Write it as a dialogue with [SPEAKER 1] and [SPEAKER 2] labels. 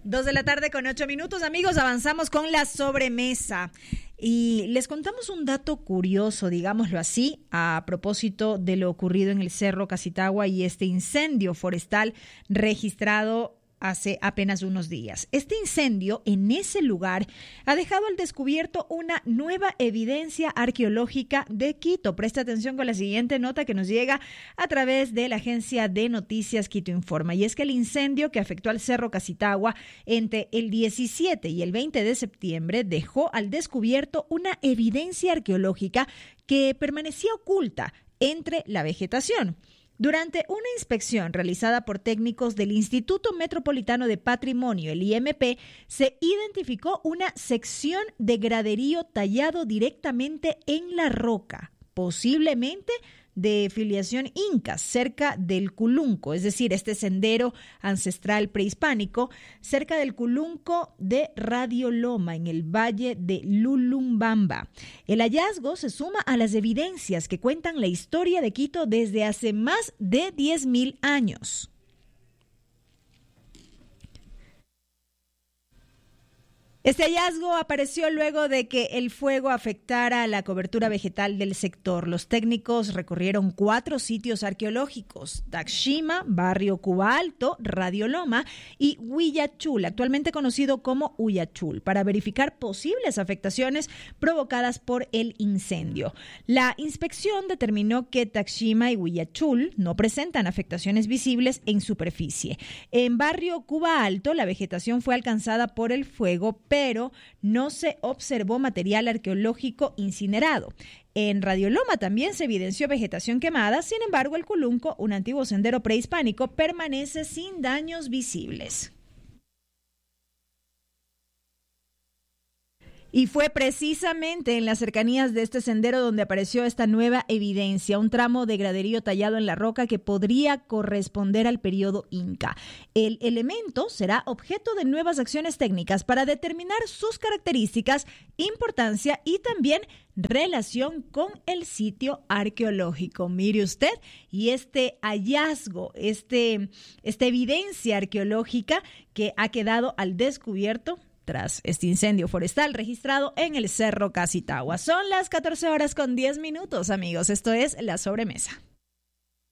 [SPEAKER 1] 2:08 p.m, amigos, avanzamos con la sobremesa. Y les contamos un dato curioso, digámoslo así, a propósito de lo ocurrido en el Cerro Casitagua y este incendio forestal registrado hace apenas unos días. Este incendio en ese lugar ha dejado al descubierto una nueva evidencia arqueológica de Quito. Presta atención con la siguiente nota que nos llega a través de la agencia de noticias Quito Informa. Y es que el incendio que afectó al Cerro Casitagua entre el 17 y el 20 de septiembre dejó al descubierto una evidencia arqueológica que permanecía oculta entre la vegetación. Durante una inspección realizada por técnicos del Instituto Metropolitano de Patrimonio, el IMP, se identificó una sección de graderío tallado directamente en la roca, posiblemente de filiación inca, cerca del Culunco, es decir, este sendero ancestral prehispánico, cerca del Culunco de Radioloma, en el valle de Lulumbamba. El hallazgo se suma a las evidencias que cuentan la historia de Quito desde hace más de 10.000 años. Este hallazgo apareció luego de que el fuego afectara la cobertura vegetal del sector. Los técnicos recorrieron 4 sitios arqueológicos: Taxima, Barrio Cuba Alto, Radioloma y Huillachul, actualmente conocido como Huyachul, para verificar posibles afectaciones provocadas por el incendio. La inspección determinó que Taxima y Huillachul no presentan afectaciones visibles en superficie. En Barrio Cuba Alto, la vegetación fue alcanzada por el fuego, pero no se observó material arqueológico incinerado. En Radioloma también se evidenció vegetación quemada, sin embargo, el Culunco, un antiguo sendero prehispánico, permanece sin daños visibles. Y fue precisamente en las cercanías de este sendero donde apareció esta nueva evidencia, un tramo de graderío tallado en la roca que podría corresponder al periodo inca. El elemento será objeto de nuevas acciones técnicas para determinar sus características, importancia y también relación con el sitio arqueológico. Mire usted, y este hallazgo, esta evidencia arqueológica que ha quedado al descubierto tras este incendio forestal registrado en el Cerro Casitagua. Son las 14:10 p.m, amigos. Esto es La Sobremesa.